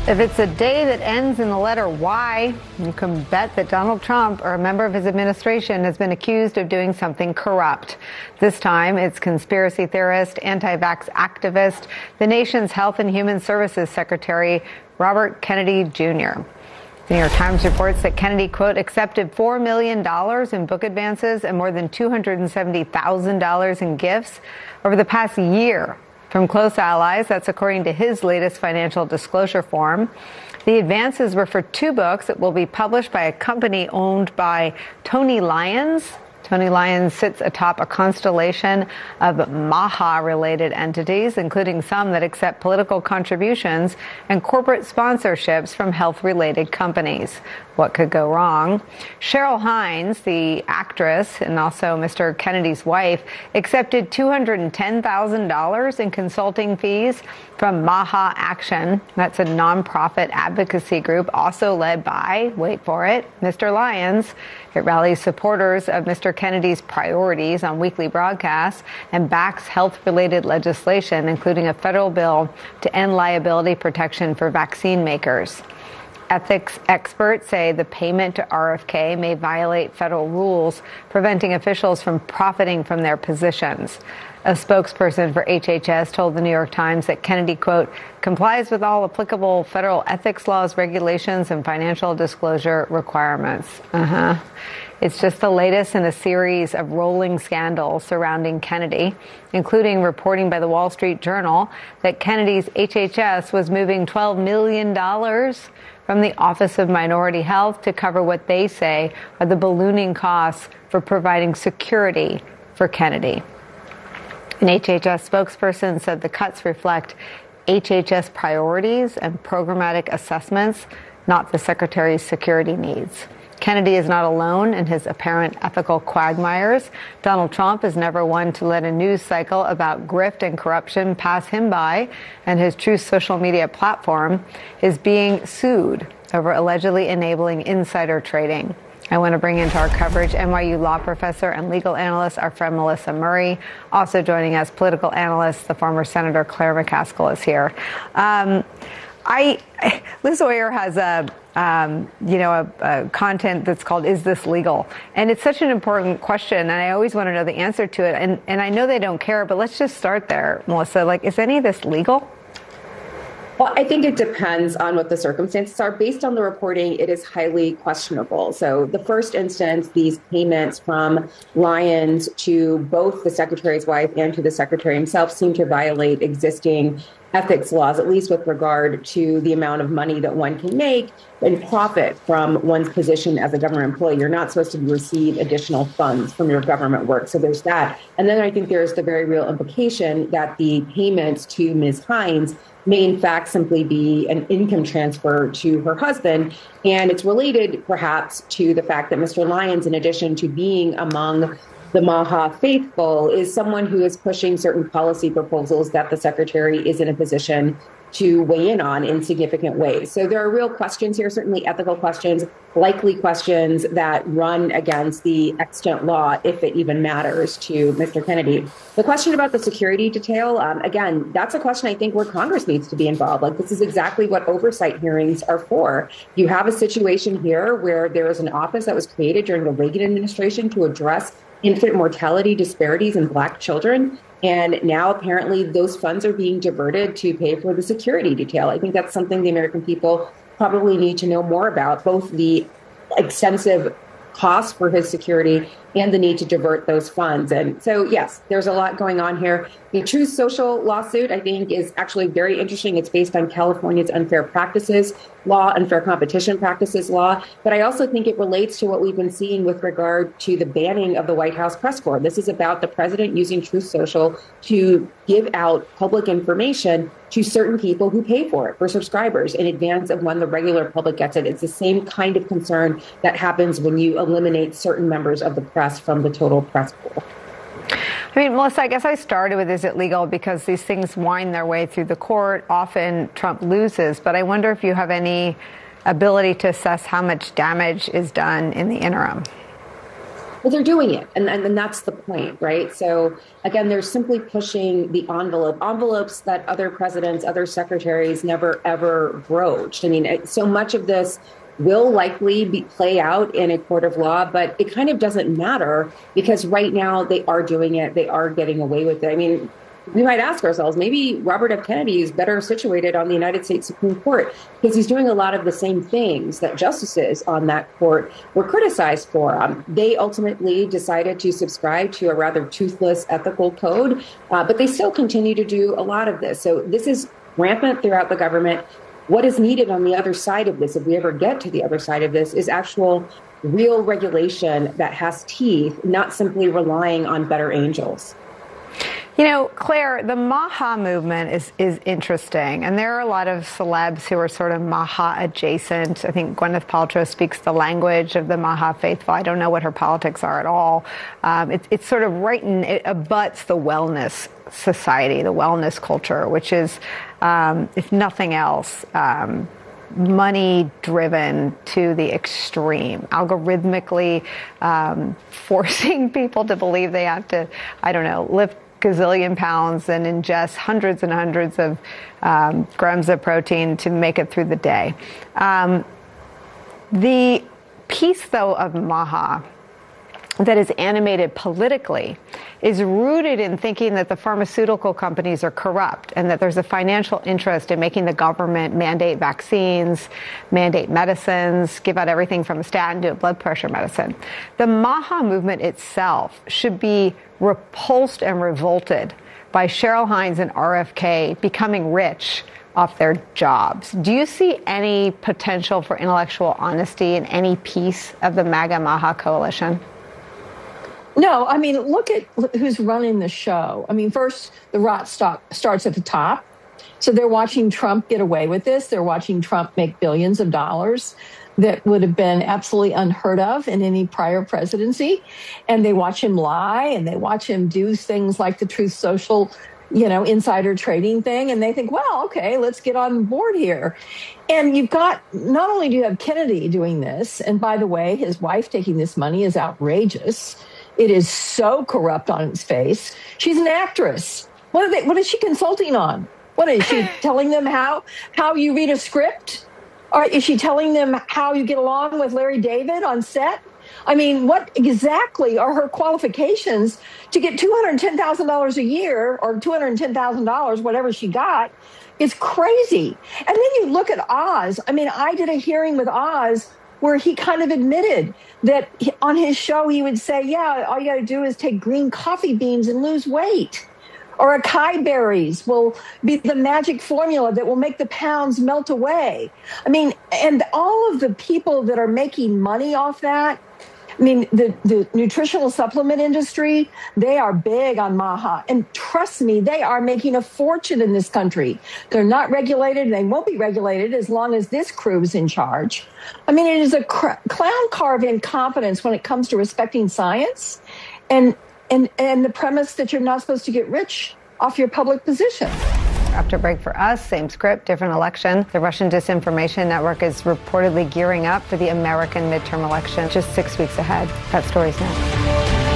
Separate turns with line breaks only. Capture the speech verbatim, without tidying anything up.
If it's a day that ends in the letter Y, you can bet that Donald Trump or a member of his administration has been accused of doing something corrupt. This time, it's conspiracy theorist, anti-vax activist, the nation's Health and Human Services Secretary, Robert Kennedy Junior The New York Times reports that Kennedy, quote, accepted four million dollars in book advances and more than two hundred seventy thousand dollars in gifts over the past year from close allies. That's according to his latest financial disclosure form. The advances were for two books that will be published by a company owned by Tony Lyons. Tony Lyons sits atop a constellation of MAHA-related entities, including some that accept political contributions and corporate sponsorships from health-related companies. What could go wrong? Cheryl Hines, the actress and also Mister Kennedy's wife, accepted two hundred ten thousand dollars in consulting fees from MAHA Action. That's a nonprofit advocacy group also led by, wait for it, Mister Lyons. It rallies supporters of Mister Kennedy's priorities on weekly broadcasts and backs health-related legislation, including a federal bill to end liability protection for vaccine makers. Ethics experts say the payment to R F K may violate federal rules, preventing officials from profiting from their positions. A spokesperson for H H S told the New York Times that Kennedy, quote, complies with all applicable federal ethics laws, regulations, and financial disclosure requirements. Uh-huh. It's just the latest in a series of rolling scandals surrounding Kennedy, including reporting by the Wall Street Journal that Kennedy's H H S was moving twelve million dollars from the Office of Minority Health to cover what they say are the ballooning costs for providing security for Kennedy. An H H S spokesperson said the cuts reflect H H S priorities and programmatic assessments, not the secretary's security needs. Kennedy is not alone in his apparent ethical quagmires. Donald Trump is never one to let a news cycle about grift and corruption pass him by, and his Truth social media platform is being sued over allegedly enabling insider trading. I want to bring into our coverage N Y U law professor and legal analyst, our friend Melissa Murray. Also joining us, political analyst, the former Senator Claire McCaskill is here. Um, I, Liz Oyer has a, um, you know, a, a content that's called "Is This Legal?" And it's such an important question, and I always want to know the answer to it. And, and I know they don't care, but let's just start there, Melissa. Like, is any of this legal?
Well, I think it depends on what the circumstances are. Based on the reporting, it is highly questionable. So the first instance, these payments from Lyons to both the secretary's wife and to the secretary himself seem to violate existing ethics laws, at least with regard to the amount of money that one can make and profit from one's position as a government employee. You're not supposed to receive additional funds from your government work. So there's that. And then I think there's the very real implication that the payments to Miz Hines may in fact simply be an income transfer to her husband. And it's related perhaps to the fact that Mister Lyons, in addition to being among the MAHA faithful, is someone who is pushing certain policy proposals that the secretary is in a position to weigh in on in significant ways. So there are real questions here, certainly ethical questions, likely questions that run against the extant law, if it even matters to Mister Kennedy. The question about the security detail, um, again, that's a question I think where Congress needs to be involved. Like, this is exactly what oversight hearings are for. You have a situation here where there is an office that was created during the Reagan administration to address infant mortality disparities in Black children. And now apparently those funds are being diverted to pay for the security detail. I think that's something the American people probably need to know more about, both the extensive costs for his security and the need to divert those funds. And so, yes, there's a lot going on here. The Truth Social lawsuit, I think, is actually very interesting. It's based on California's unfair practices law, unfair competition practices law. But I also think it relates to what we've been seeing with regard to the banning of the White House press corps. This is about the president using Truth Social to give out public information to certain people who pay for it, for subscribers, in advance of when the regular public gets it. It's the same kind of concern that happens when you eliminate certain members of the press from the total press pool.
I mean, Melissa, I guess I started with, is it legal? Because these things wind their way through the court. Often Trump loses, but I wonder if you have any ability to assess how much damage is done in the interim.
Well, they're doing it. And, and, and that's the point, right? So again, they're simply pushing the envelope, envelopes that other presidents, other secretaries never, ever broached. I mean, so much of this will likely be play out in a court of law, but it kind of doesn't matter because right now they are doing it. They are getting away with it. I mean, we might ask ourselves, maybe Robert F. Kennedy is better situated on the United States Supreme Court because he's doing a lot of the same things that justices on that court were criticized for. Um, they ultimately decided to subscribe to a rather toothless ethical code, uh, but they still continue to do a lot of this. So this is rampant throughout the government. What is needed on the other side of this, if we ever get to the other side of this, is actual real regulation that has teeth, not simply relying on better angels.
You know, Claire, the Maha movement is, is interesting, and there are a lot of celebs who are sort of Maha adjacent. I think Gwyneth Paltrow speaks the language of the Maha faithful. I don't know what her politics are at all. Um, it, it's sort of right in, it abuts the wellness society, the wellness culture, which is, um, if nothing else, um, money driven to the extreme, algorithmically um, forcing people to believe they have to, I don't know, lift gazillion pounds and ingest hundreds and hundreds of um, grams of protein to make it through the day. Um, the piece, though, of Maha that is animated politically is rooted in thinking that the pharmaceutical companies are corrupt and that there's a financial interest in making the government mandate vaccines, mandate medicines, give out everything from a statin to a blood pressure medicine. The Maha movement itself should be repulsed and revolted by Cheryl Hines and R F K becoming rich off their jobs. Do you see any potential for intellectual honesty in any piece of the MAGA Maha coalition?
No, I mean, look at who's running the show. I mean, first, the rot stop starts at the top. So they're watching Trump get away with this. They're watching Trump make billions of dollars that would have been absolutely unheard of in any prior presidency. And they watch him lie, and they watch him do things like the Truth Social, you know, insider trading thing. And they think, well, okay, let's get on board here. And you've got, not only do you have Kennedy doing this, and by the way, his wife taking this money is outrageous. It is so corrupt on its face. She's an actress. What are they? What is she consulting on? What is she telling them how how you read a script? Or is she telling them how you get along with Larry David on set? I mean, what exactly are her qualifications to get two hundred ten thousand dollars a year or two hundred ten thousand dollars, whatever she got? It's crazy. And then you look at Oz. I mean, I did a hearing with Oz where he kind of admitted that he, on his show, he would say, yeah, all you got to do is take green coffee beans and lose weight. Or acai berries will be the magic formula that will make the pounds melt away. I mean, and all of the people that are making money off that, I mean, the, the nutritional supplement industry, they are big on Maha. And trust me, they are making a fortune in this country. They're not regulated, and they won't be regulated as long as this crew is in charge. I mean, it is a cr- clown car of incompetence when it comes to respecting science and, and, and the premise that you're not supposed to get rich off your public position.
After break for us, same script, different election. The Russian Disinformation Network is reportedly gearing up for the American midterm election just six weeks ahead. That story's next.